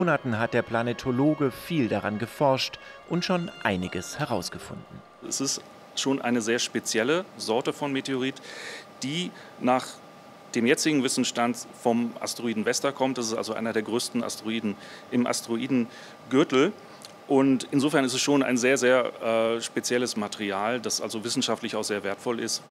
Monaten hat der Planetologe viel daran geforscht und schon einiges herausgefunden. Es ist schon eine sehr spezielle Sorte von Meteorit, die nach dem jetzigen Wissensstand vom Asteroiden Vesta kommt. Das ist also einer der größten Asteroiden im Asteroidengürtel. Und insofern ist es schon ein sehr, sehr spezielles Material, das also wissenschaftlich auch sehr wertvoll ist.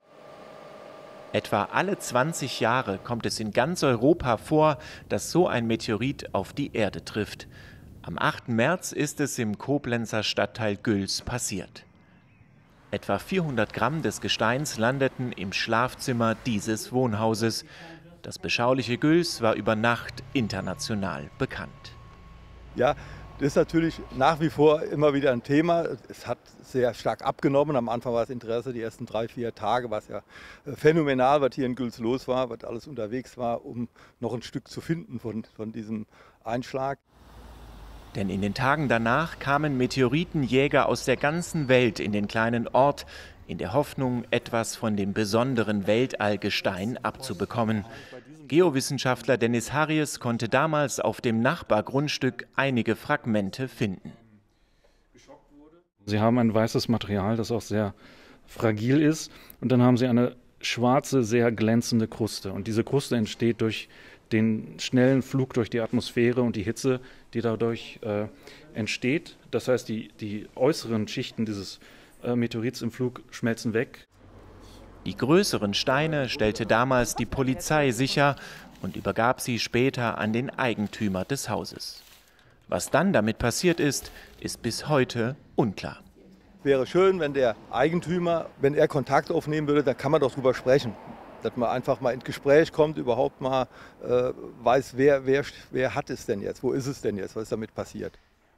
Etwa alle 20 Jahre kommt es in ganz Europa vor, dass so ein Meteorit auf die Erde trifft. Am 8. März ist es im Koblenzer Stadtteil Güls passiert. Etwa 400 Gramm des Gesteins landeten im Schlafzimmer dieses Wohnhauses. Das beschauliche Güls war über Nacht international bekannt. Ja, das ist natürlich nach wie vor immer wieder ein Thema. Es hat sehr stark abgenommen. Am Anfang war das Interesse, die ersten 3, 4 Tage war es ja phänomenal, was hier in Güls los war, was alles unterwegs war, um noch ein Stück zu finden von diesem Einschlag. Denn in den Tagen danach kamen Meteoritenjäger aus der ganzen Welt in den kleinen Ort, in der Hoffnung, etwas von dem besonderen Weltallgestein abzubekommen. Geowissenschaftler Dennis Harries konnte damals auf dem Nachbargrundstück einige Fragmente finden. Sie haben ein weißes Material, das auch sehr fragil ist, und dann haben Sie eine schwarze, sehr glänzende Kruste. Und diese Kruste entsteht durch den schnellen Flug durch die Atmosphäre und die Hitze, die dadurch entsteht. Das heißt, die äußeren Schichten dieses Meteorits im Flug schmelzen weg. Die größeren Steine stellte damals die Polizei sicher und übergab sie später an den Eigentümer des Hauses. Was dann damit passiert ist, ist bis heute unklar. Wäre schön, wenn der Eigentümer, wenn er Kontakt aufnehmen würde, dann kann man doch drüber sprechen. Dass man einfach mal ins Gespräch kommt, überhaupt mal weiß, wer hat es denn jetzt, wo ist es denn jetzt, was ist damit passiert.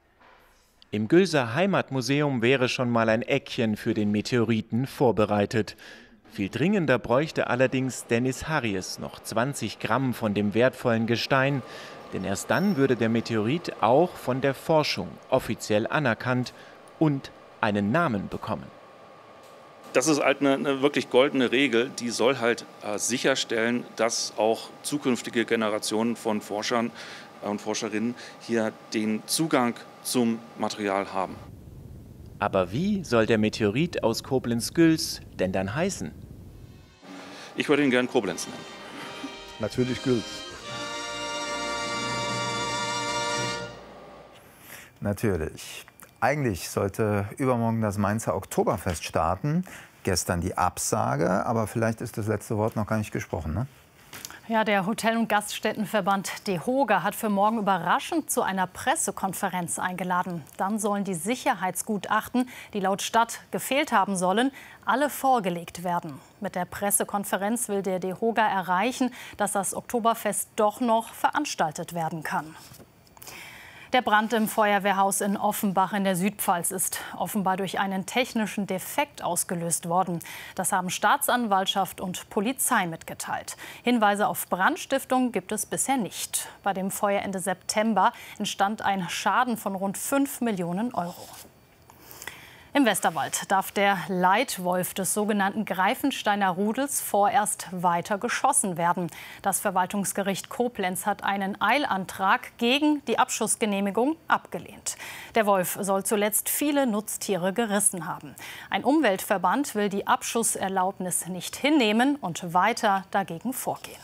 Im Gülser Heimatmuseum wäre schon mal ein Eckchen für den Meteoriten vorbereitet. Viel dringender bräuchte allerdings Dennis Harries noch 20 Gramm von dem wertvollen Gestein, denn erst dann würde der Meteorit auch von der Forschung offiziell anerkannt und einen Namen bekommen. Das ist halt eine wirklich goldene Regel, die soll halt sicherstellen, dass auch zukünftige Generationen von Forschern und Forscherinnen hier den Zugang zum Material haben. Aber wie soll der Meteorit aus Koblenz-Güls denn dann heißen? Ich würde ihn gern Koblenz nennen. Natürlich Güls. Natürlich. Eigentlich sollte übermorgen das Mainzer Oktoberfest starten. Gestern die Absage, aber vielleicht ist das letzte Wort noch gar nicht gesprochen, ne? Ja, der Hotel- und Gaststättenverband DEHOGA hat für morgen überraschend zu einer Pressekonferenz eingeladen. Dann sollen die Sicherheitsgutachten, die laut Stadt gefehlt haben sollen, alle vorgelegt werden. Mit der Pressekonferenz will der DEHOGA erreichen, dass das Oktoberfest doch noch veranstaltet werden kann. Der Brand im Feuerwehrhaus in Offenbach in der Südpfalz ist offenbar durch einen technischen Defekt ausgelöst worden. Das haben Staatsanwaltschaft und Polizei mitgeteilt. Hinweise auf Brandstiftung gibt es bisher nicht. Bei dem Feuer Ende September entstand ein Schaden von rund 5 Millionen €. Im Westerwald darf der Leitwolf des sogenannten Greifensteiner Rudels vorerst weiter geschossen werden. Das Verwaltungsgericht Koblenz hat einen Eilantrag gegen die Abschussgenehmigung abgelehnt. Der Wolf soll zuletzt viele Nutztiere gerissen haben. Ein Umweltverband will die Abschusserlaubnis nicht hinnehmen und weiter dagegen vorgehen.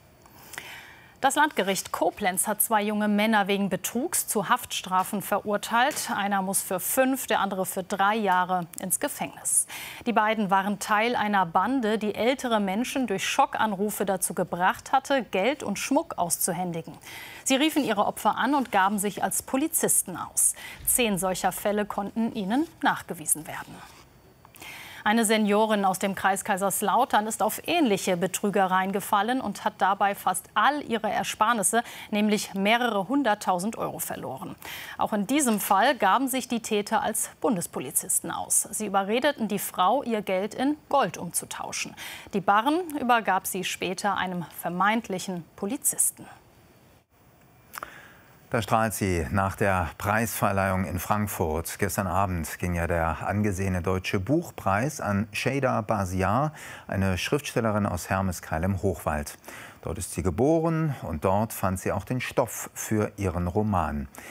Das Landgericht Koblenz hat 2 junge Männer wegen Betrugs zu Haftstrafen verurteilt. Einer muss für 5, der andere für 3 Jahre ins Gefängnis. Die beiden waren Teil einer Bande, die ältere Menschen durch Schockanrufe dazu gebracht hatte, Geld und Schmuck auszuhändigen. Sie riefen ihre Opfer an und gaben sich als Polizisten aus. 10 solcher Fälle konnten ihnen nachgewiesen werden. Eine Seniorin aus dem Kreis Kaiserslautern ist auf ähnliche Betrügereien gefallen und hat dabei fast all ihre Ersparnisse, nämlich mehrere 100.000 € verloren. Auch in diesem Fall gaben sich die Täter als Bundespolizisten aus. Sie überredeten die Frau, ihr Geld in Gold umzutauschen. Die Barren übergab sie später einem vermeintlichen Polizisten. Da strahlt sie nach der Preisverleihung in Frankfurt. Gestern Abend ging ja der angesehene Deutsche Buchpreis an Şeyda Basiar, eine Schriftstellerin aus Hermeskeil im Hochwald. Dort ist sie geboren und dort fand sie auch den Stoff für ihren Roman.